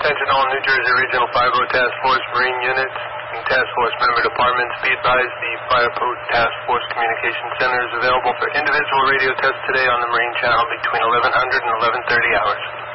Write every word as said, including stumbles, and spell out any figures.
Attention all New Jersey Regional five oh Task Force Marine units and Task Force member departments. Be advised the Fire Boat Task Force Communication Center is available for individual radio tests today on the Marine Channel between eleven hundred and eleven thirty hours.